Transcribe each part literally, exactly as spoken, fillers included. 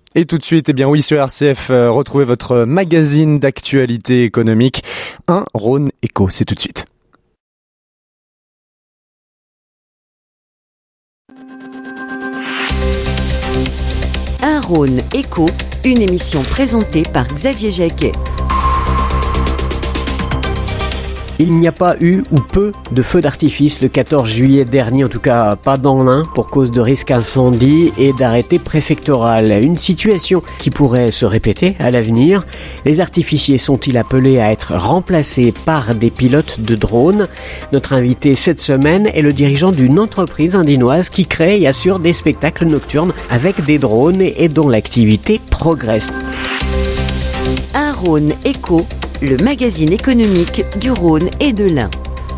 Et tout de suite, eh bien oui, sur R C F, euh, retrouvez votre magazine d'actualité économique, un Rhône Éco. C'est tout de suite. Un Rhône Éco, une émission présentée par Xavier Jacquet. Il n'y a pas eu ou peu de feux d'artifice le quatorze juillet dernier, en tout cas pas dans l'Ain, pour cause de risque incendie et d'arrêté préfectoral. Une situation qui pourrait se répéter à l'avenir. Les artificiers sont-ils appelés à être remplacés par des pilotes de drones ? Notre invité cette semaine est le dirigeant d'une entreprise indinoise qui crée et assure des spectacles nocturnes avec des drones et dont l'activité progresse. Un Rhône Éco, le magazine économique du Rhône et de l'Ain.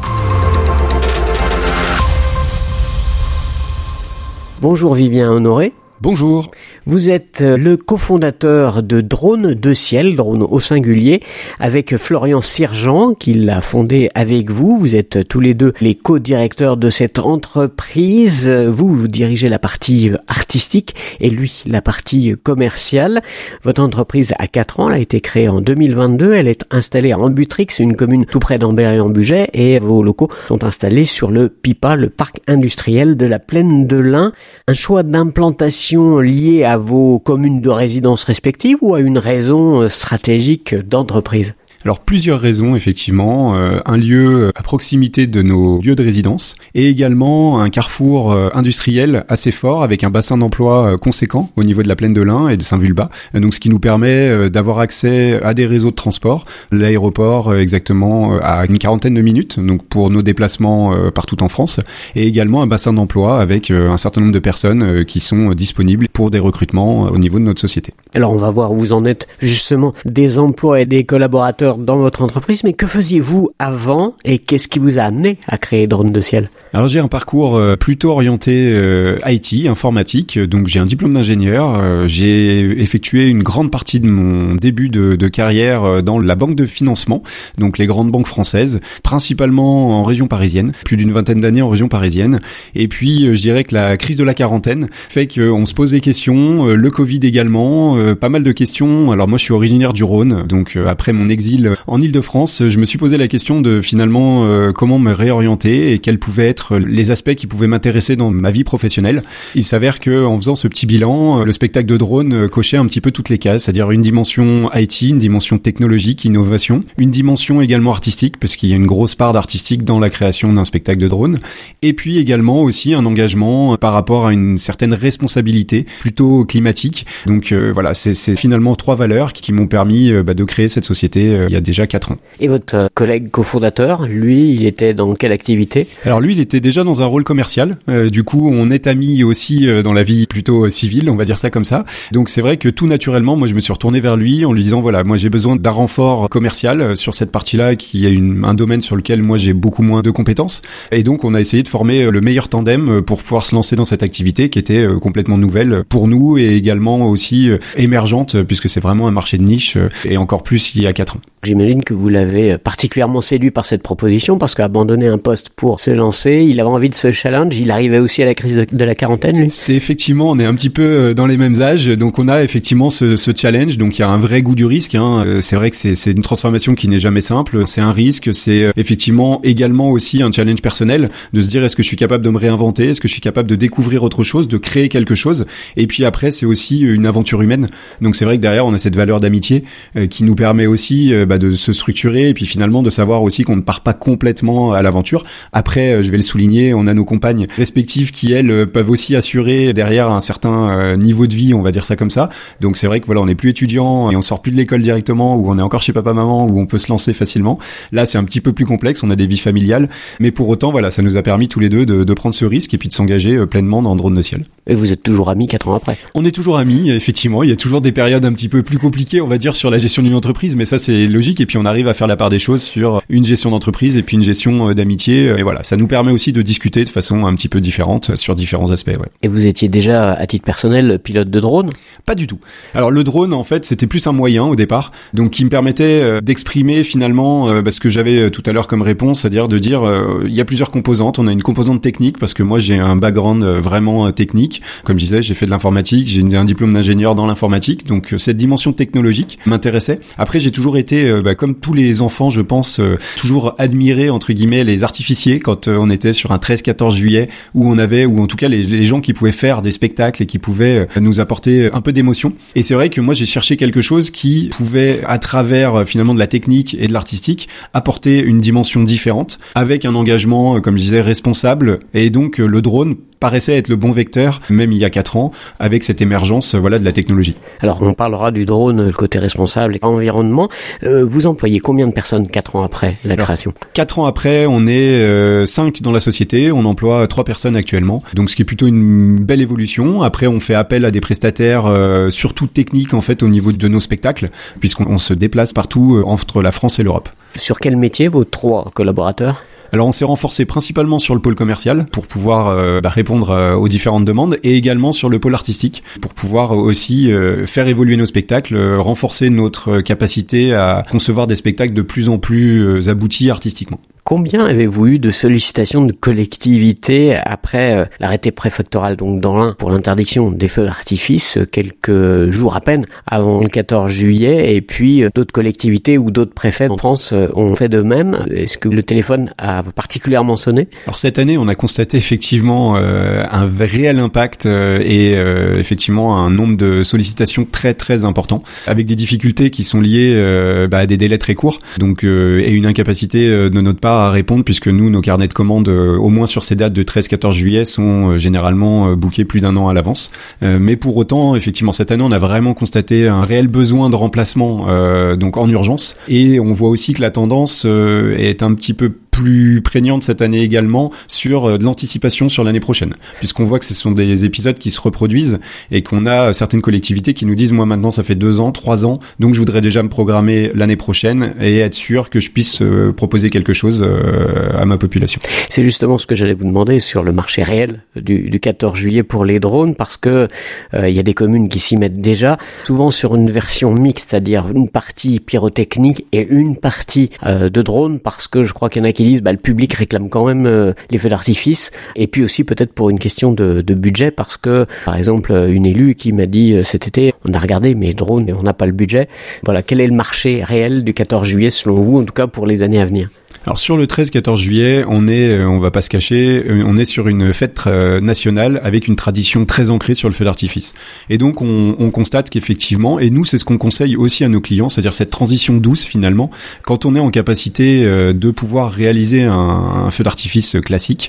Bonjour Vivien Honoré. Bonjour. Vous êtes le cofondateur de Drone de Ciel, drone au singulier, avec Florian Sirgeant, qui l'a fondé avec vous. Vous êtes tous les deux les co-directeurs de cette entreprise. Vous, vous dirigez la partie artistique et lui, la partie commerciale. Votre entreprise a quatre ans, elle a été créée en deux mille vingt-deux. Elle est installée à Ambutrix, une commune tout près d'Ambert-et-en-Bugey, et vos locaux sont installés sur le PIPA, le parc industriel de la Plaine de l'Ain. Un choix d'implantation lié à vos communes de résidence respectives ou à une raison stratégique d'entreprise ? Alors plusieurs raisons effectivement, euh, un lieu à proximité de nos lieux de résidence et également un carrefour euh, industriel assez fort avec un bassin d'emploi euh, conséquent au niveau de la Plaine de l'Ain et de Saint-Vulbas, euh, donc ce qui nous permet euh, d'avoir accès à des réseaux de transport, l'aéroport euh, exactement euh, à une quarantaine de minutes donc pour nos déplacements euh, partout en France et également un bassin d'emploi avec euh, un certain nombre de personnes euh, qui sont disponibles pour des recrutements euh, au niveau de notre société. Alors on va voir où vous en êtes justement des emplois et des collaborateurs dans votre entreprise, mais que faisiez-vous avant et qu'est-ce qui vous a amené à créer Drone de Ciel ? Alors j'ai un parcours euh, plutôt orienté euh, I T, informatique, donc j'ai un diplôme d'ingénieur, euh, j'ai effectué une grande partie de mon début de, de carrière euh, dans la banque de financement, donc les grandes banques françaises, principalement en région parisienne, plus d'une vingtaine d'années en région parisienne, et puis euh, je dirais que la crise de la quarantaine fait qu'on se pose des questions, euh, le Covid également, euh, pas mal de questions. Alors moi je suis originaire du Rhône, donc euh, après mon exil en Île-de-France, je me suis posé la question de finalement euh, comment me réorienter et quels pouvaient être les aspects qui pouvaient m'intéresser dans ma vie professionnelle. Il s'avère que en faisant ce petit bilan, le spectacle de drone cochait un petit peu toutes les cases, c'est-à-dire une dimension I T, une dimension technologique, innovation, une dimension également artistique parce qu'il y a une grosse part d'artistique dans la création d'un spectacle de drone, et puis également aussi un engagement par rapport à une certaine responsabilité plutôt climatique. Donc euh, voilà, c'est, c'est finalement trois valeurs qui, qui m'ont permis euh, bah, de créer cette société euh, il y a déjà quatre ans. Et votre collègue cofondateur, lui, il était dans quelle activité ? Alors lui, il était déjà dans un rôle commercial. Euh, du coup, on est amis aussi euh, dans la vie plutôt euh, civile, on va dire ça comme ça. Donc c'est vrai que tout naturellement, moi je me suis retourné vers lui en lui disant voilà, moi j'ai besoin d'un renfort commercial euh, sur cette partie-là qui est une, un domaine sur lequel moi j'ai beaucoup moins de compétences. Et donc on a essayé de former euh, le meilleur tandem euh, pour pouvoir se lancer dans cette activité qui était euh, complètement nouvelle pour nous et également aussi euh, émergente euh, puisque c'est vraiment un marché de niche euh, et encore plus il y a quatre ans. J'imagine que vous l'avez particulièrement séduit par cette proposition parce qu'abandonner un poste pour se lancer, il avait envie de ce challenge, il arrivait aussi à la crise de, de la quarantaine, lui. C'est effectivement, on est un petit peu dans les mêmes âges, donc on a effectivement ce, ce challenge, donc il y a un vrai goût du risque, hein. C'est vrai que c'est, c'est une transformation qui n'est jamais simple, c'est un risque, c'est effectivement également aussi un challenge personnel, de se dire est-ce que je suis capable de me réinventer, est-ce que je suis capable de découvrir autre chose, de créer quelque chose, et puis après c'est aussi une aventure humaine, donc c'est vrai que derrière on a cette valeur d'amitié euh, qui nous permet aussi euh, bah, de se structurer et puis finalement de savoir aussi qu'on ne part pas complètement à l'aventure. Après, je vais le souligner, on a nos compagnes respectives qui, elles, peuvent aussi assurer derrière un certain niveau de vie, on va dire ça comme ça. Donc c'est vrai que voilà, on n'est plus étudiant et on sort plus de l'école directement, ou on est encore chez papa-maman, où on peut se lancer facilement. Là, c'est un petit peu plus complexe, on a des vies familiales, mais pour autant, voilà, ça nous a permis tous les deux de, de prendre ce risque et puis de s'engager pleinement dans Drone de Ciel. Et vous êtes toujours amis quatre ans après? On est toujours amis, effectivement. Il y a toujours des périodes un petit peu plus compliquées, on va dire, sur la gestion d'une entreprise, mais ça, c'est logique. technologique et puis on arrive à faire la part des choses sur une gestion d'entreprise et puis une gestion d'amitié. Et voilà, ça nous permet aussi de discuter de façon un petit peu différente sur différents aspects. Ouais. Et vous étiez déjà, à titre personnel, pilote de drone ? Pas du tout. Alors le drone, en fait, c'était plus un moyen au départ, donc qui me permettait d'exprimer finalement euh, ce que j'avais tout à l'heure comme réponse, c'est-à-dire de dire euh, il y a plusieurs composantes. On a une composante technique parce que moi j'ai un background vraiment technique. Comme je disais, j'ai fait de l'informatique, j'ai un diplôme d'ingénieur dans l'informatique, donc cette dimension technologique m'intéressait. Après, j'ai toujours été, euh, bah, comme tous les enfants, je pense, euh, toujours admiré entre guillemets les artificiers quand euh, on était sur un treize quatorze juillet où on avait, ou en tout cas les, les gens qui pouvaient faire des spectacles et qui pouvaient euh, nous apporter un peu d'émotion. Et c'est vrai que moi j'ai cherché quelque chose qui pouvait, à travers euh, finalement de la technique et de l'artistique, apporter une dimension différente avec un engagement, euh, comme je disais, responsable. Et donc euh, le drone paraissait être le bon vecteur, même il y a quatre ans, avec cette émergence, euh, voilà, de la technologie. Alors on parlera du drone, le côté responsable et environnement. Euh, vous employez combien de personnes quatre ans après la Alors, création ? Quatre ans après, on est euh, cinq dans la société, on emploie trois personnes actuellement, donc ce qui est plutôt une belle évolution. Après, on fait appel à des prestataires, euh, surtout techniques en fait au niveau de nos spectacles, puisqu'on on se déplace partout euh, entre la France et l'Europe. Sur quel métier vos trois collaborateurs ? Alors on s'est renforcé principalement sur le pôle commercial pour pouvoir euh, bah, répondre euh, aux différentes demandes et également sur le pôle artistique pour pouvoir aussi euh, faire évoluer nos spectacles, euh, renforcer notre capacité à concevoir des spectacles de plus en plus euh, aboutis artistiquement. Combien avez-vous eu de sollicitations de collectivités après euh, l'arrêté préfectoral donc dans l'Ain pour l'interdiction des feux d'artifice euh, quelques jours à peine avant le quatorze juillet et puis euh, d'autres collectivités ou d'autres préfets en France euh, ont fait de même. Est-ce que le téléphone a particulièrement sonné ? Alors cette année, on a constaté effectivement euh, un réel impact euh, et euh, effectivement un nombre de sollicitations très très important avec des difficultés qui sont liées euh, bah, à des délais très courts donc euh, et une incapacité euh, de notre part à répondre puisque nous, nos carnets de commandes, euh, au moins sur ces dates de treize quatorze juillet, sont euh, généralement euh, bookés plus d'un an à l'avance. Euh, mais pour autant, effectivement, cette année, on a vraiment constaté un réel besoin de remplacement euh, donc en urgence. Et on voit aussi que la tendance euh, est un petit peu plus prégnante cette année également sur euh, de l'anticipation sur l'année prochaine, puisqu'on voit que ce sont des épisodes qui se reproduisent et qu'on a certaines collectivités qui nous disent moi maintenant ça fait deux ans, trois ans, donc je voudrais déjà me programmer l'année prochaine et être sûr que je puisse euh, proposer quelque chose euh, à ma population. C'est justement ce que j'allais vous demander sur le marché réel du, du quatorze juillet pour les drones, parce que euh, il y a des communes qui s'y mettent déjà, souvent sur une version mixte, c'est-à-dire une partie pyrotechnique et une partie euh, de drone, parce que je crois qu'il y en a qui disent bah, le public réclame quand même euh, les feux d'artifice, et puis aussi peut-être pour une question de, de budget, parce que par exemple une élue qui m'a dit euh, cet été on a regardé mais drone et on n'a pas le budget. Voilà, quel est le marché réel du quatorze juillet selon vous, en tout cas pour les années à venir? Alors sur le treize quatorze juillet, on est, on va pas se cacher, on est sur une fête nationale avec une tradition très ancrée sur le feu d'artifice. Et donc on, on constate qu'effectivement, et nous c'est ce qu'on conseille aussi à nos clients, c'est-à-dire cette transition douce finalement, quand on est en capacité de pouvoir réaliser un, un feu d'artifice classique,